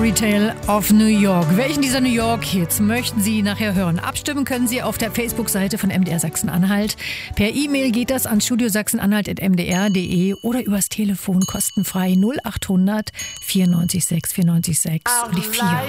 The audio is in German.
Fairy Tale of New York. Welchen dieser New York-Hits möchten Sie nachher hören? Abstimmen können Sie auf der Facebook-Seite von MDR Sachsen-Anhalt. Per E-Mail geht das an studiosachsenanhalt@mdr.de oder übers Telefon kostenfrei 0800 94 6 94 6 und die 4.